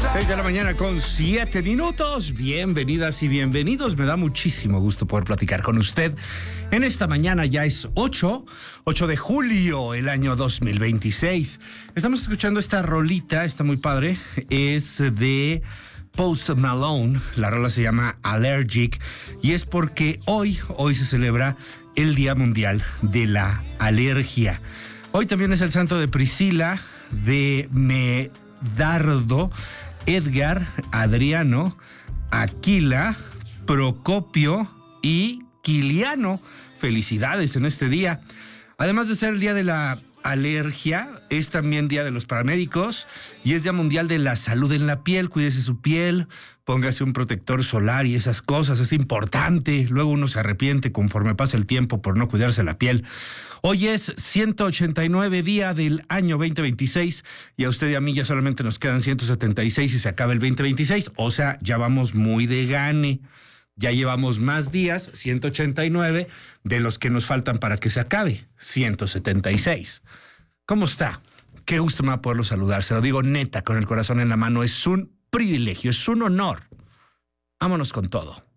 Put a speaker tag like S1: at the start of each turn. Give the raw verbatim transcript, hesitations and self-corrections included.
S1: seis de la mañana con siete minutos. Bienvenidas y bienvenidos. Me da muchísimo gusto poder platicar con usted. En esta mañana ya es ocho de julio, el año dos mil veintiséis. Estamos escuchando esta rolita, está muy padre. Es de Post Malone. La rola se llama Allergic y es porque hoy, hoy se celebra el Día Mundial de la Alergia. Hoy también es el santo de Priscila, de Medardo, Edgar, Adriano, Aquila, Procopio y Quiliano. Felicidades en este día. Además de ser el día de la alergia, es también día de los paramédicos y es día mundial de la salud en la piel. Cuídese su piel, póngase un protector solar y esas cosas, es importante. Luego uno se arrepiente conforme pasa el tiempo por no cuidarse la piel. Hoy es ciento ochenta y nueve día del año veinte veintiséis y a usted y a mí ya solamente nos quedan ciento setenta y seis y se acaba el veinte veintiséis. O sea, ya vamos muy de gane. Ya llevamos más días, ciento ochenta y nueve, de los que nos faltan para que se acabe, ciento setenta y seis. ¿Cómo está? Qué gusto me va a poderlo saludar. Se lo digo neta, con el corazón en la mano. Es un privilegio, es un honor. Vámonos con todo.